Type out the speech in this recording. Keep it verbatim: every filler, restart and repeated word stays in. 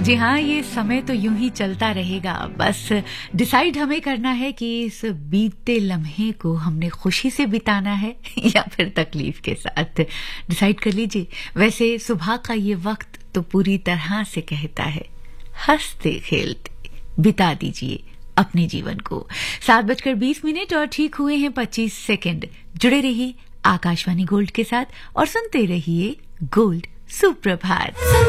जी हाँ, ये समय तो यूं ही चलता रहेगा। बस डिसाइड हमें करना है कि इस बीतते लम्हे को हमने खुशी से बिताना है या फिर तकलीफ के साथ। डिसाइड कर लीजिए। वैसे सुबह का ये वक्त तो पूरी तरह से कहता है, हंसते खेलते बिता दीजिए अपने जीवन को। सात बजकर बीस मिनट और ठीक हुए हैं पच्चीस सेकंड। जुड़े रहिए आकाशवाणी गोल्ड के साथ और सुनते रहिए गोल्ड सुप्रभात।